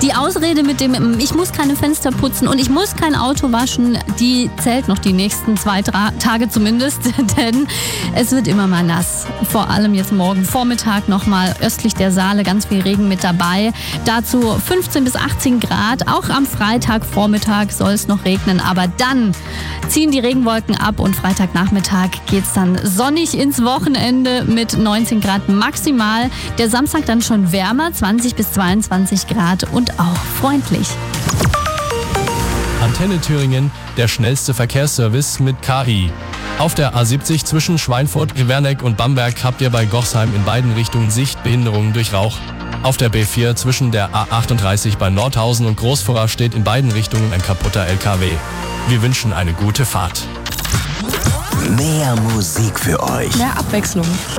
Die Ausrede mit dem, ich muss keine Fenster putzen und ich muss kein Auto waschen, die zählt noch die nächsten 2 Tage zumindest, denn es wird immer mal nass. Vor allem jetzt morgen Vormittag nochmal östlich der Saale ganz viel Regen mit dabei. Dazu 15 bis 18 Grad. Auch am Freitagvormittag soll es noch regnen, aber dann ziehen die Regenwolken ab und Freitagnachmittag geht's dann sonnig ins Wochenende mit 19 Grad maximal. Der Samstag dann schon wärmer, 20 bis 22 Grad und auch freundlich. Antenne Thüringen, der schnellste Verkehrsservice mit KI. Auf der A70 zwischen Schweinfurt, Werneck und Bamberg habt ihr bei Gochsheim in beiden Richtungen Sichtbehinderungen durch Rauch. Auf der B4 zwischen der A38 bei Nordhausen und Großvorra steht in beiden Richtungen ein kaputter LKW. Wir wünschen eine gute Fahrt. Mehr Musik für euch. Mehr Abwechslung.